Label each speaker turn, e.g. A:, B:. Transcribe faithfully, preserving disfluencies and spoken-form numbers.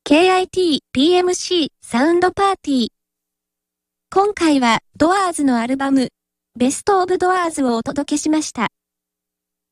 A: ケーアイティーピーエムシー サウンドパーティー。今回はドアーズのアルバムベストオブドアーズをお届けしました。